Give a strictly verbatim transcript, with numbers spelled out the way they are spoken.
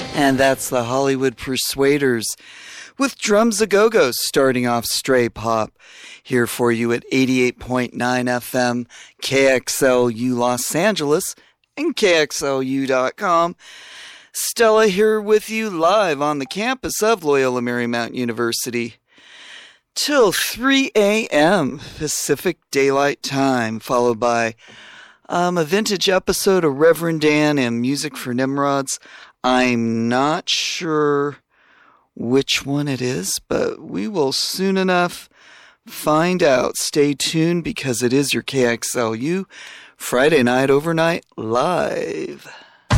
And that's the Hollywood Persuaders with Drums A Go-Go starting off Stray Pop here for you at eighty-eight point nine F M K X L U Los Angeles and K X L U dot com. Stella here with you live on the campus of Loyola Marymount University till three a.m. Pacific Daylight Time, followed by um, a vintage episode of Reverend Dan and Music for Nimrods. I'm not sure which one it is, but we will soon enough find out. Stay tuned because it is your K X L U Friday Night Overnight Live.